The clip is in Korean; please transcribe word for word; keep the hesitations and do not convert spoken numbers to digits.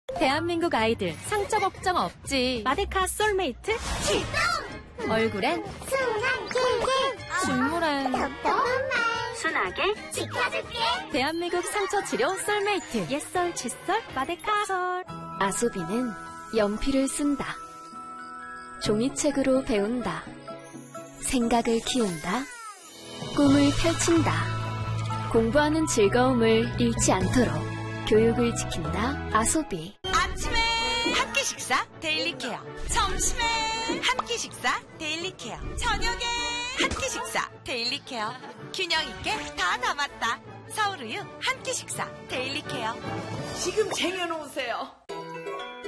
대한민국 아이들 상처 걱정 없지. 마데카 솔메이트 출동! 얼굴엔 순한 꿀꿀, 중물엔 똑똑한 말 순하게 지켜줄게. 대한민국 상처 치료 솔메이트. 옛설 칫솔 마데카 솔. 아소비는 연필을 쓴다. 종이책으로 배운다. 생각을 키운다. 꿈을 펼친다. 공부하는 즐거움을 잃지 않도록 교육을 지킨다. 아소비. 아침에 한 끼 식사 데일리 케어, 점심에 한 끼 식사 데일리 케어, 저녁에 한 끼 식사 데일리 케어. 균형 있게 다 담았다. 서울우유 한 끼 식사 데일리 케어. 지금 쟁여놓으세요.